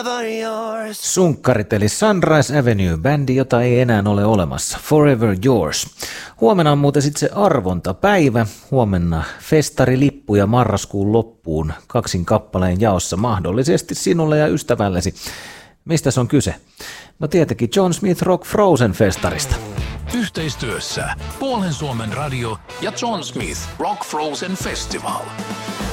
forever yours. Sunkkarit eli Sunrise Avenue-bändi, jota ei enää ole olemassa. Forever yours. Huomenna on muuten sitten se arvontapäivä. Huomenna festarilippuja marraskuun loppuun 2 kappaleen jaossa mahdollisesti sinulle ja ystävällesi. Mistä se on kyse? No tietenkin John Smith Rock Frozen festarista. Yhteistyössä Puolen Suomen radio ja John Smith Rock Frozen Festival.